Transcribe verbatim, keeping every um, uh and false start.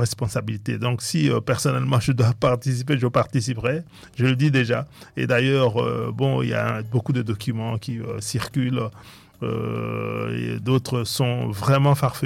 responsabilité. Donc si euh, personnellement je dois participer, je participerai, je le dis déjà. Et d'ailleurs, euh, bon, il y a beaucoup de documents qui euh, circulent, euh, et d'autres sont vraiment farfelus.